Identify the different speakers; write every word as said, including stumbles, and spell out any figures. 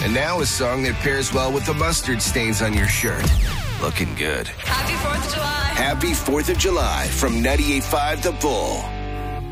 Speaker 1: And now a song that pairs well with the mustard stains on your shirt. Looking good.
Speaker 2: Happy fourth of July.
Speaker 1: Happy fourth of July from ninety-eight point five The Bull.